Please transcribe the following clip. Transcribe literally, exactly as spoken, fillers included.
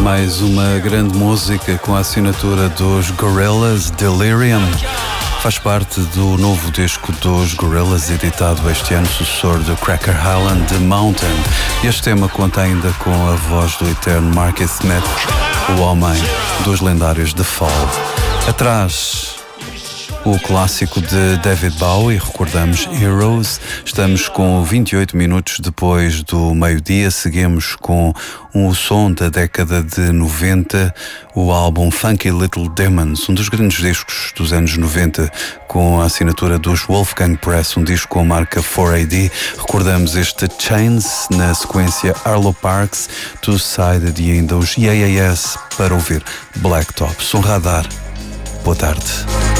Mais uma grande música com a assinatura dos Gorillaz, Delirium. Faz parte do novo disco dos Gorillaz, editado este ano, sucessor do Cracker Island, The Mountain. Este tema conta ainda com a voz do eterno Marcus Smith, o homem dos lendários The Fall. Atrás, o clássico de David Bowie, recordamos Heroes. Estamos com vinte e oito minutos depois do meio-dia. Seguimos com um som da década de noventa, o álbum Funky Little Demons, um dos grandes discos dos anos noventa, com a assinatura dos Wolfgang Press, um disco com a marca quatro A D. Recordamos este Chains, na sequência Arlo Parks, Two-Sided e ainda os E A S para ouvir Blacktop. Som Radar. Boa tarde.